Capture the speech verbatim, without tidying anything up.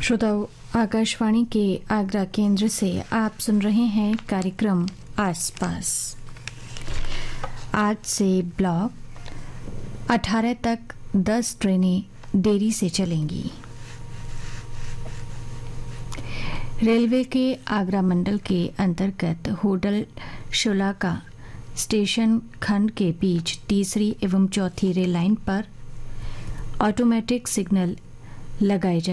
श्रोताओं, आकाशवाणी के आगरा केंद्र से आप सुन रहे हैं कार्यक्रम आसपास। आज से ब्लॉक अठारह तक दस ट्रेनें देरी से चलेंगी। रेलवे के आगरा मंडल के अंतर्गत होटल शुलाका स्टेशन खंड के बीच तीसरी एवं चौथी रेल लाइन पर ऑटोमेटिक सिग्नल लगाए जाए।